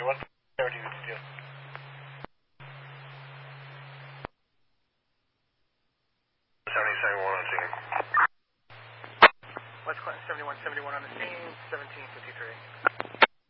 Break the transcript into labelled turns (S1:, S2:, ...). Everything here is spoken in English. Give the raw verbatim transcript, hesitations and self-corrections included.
S1: seventy-one, thirty, what you do? seventy, seventy-one on scene.
S2: West Clinton, seventy-one, seventy-one on the scene, seventeen fifty-three.